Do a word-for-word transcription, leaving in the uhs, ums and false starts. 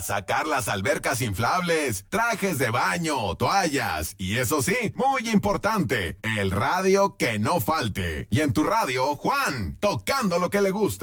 para sacar las albercas inflables, trajes de baño, toallas y eso sí, muy importante, el radio que no falte. Y en tu radio, Juan, tocando lo que le gusta.